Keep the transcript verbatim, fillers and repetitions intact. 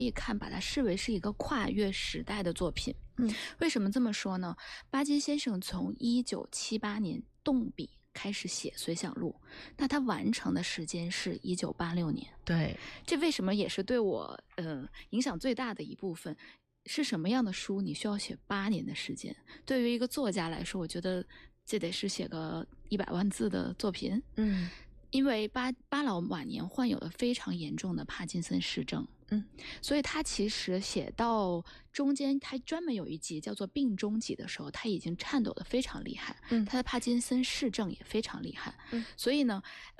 可以看把它视为是一个跨越时代的作品。 嗯， 为什么这么说呢？巴金先生从一九七八年动笔开始写《随想录》，那他完成的时间是一九八六年。 对， 这为什么也是对我呃影响最大的一部分？是什么样的书你需要写八年的时间？对于一个作家来说，我觉得这得是写个一百万字的作品。 嗯， 因为巴巴老晚年患有了非常严重的帕金森氏症。 嗯， 所以他其实写到中间，他专门有一集叫做病终集的时候，他已经颤抖得非常厉害。 嗯， 他的帕金森氏症也非常厉害。 嗯， 所以呢，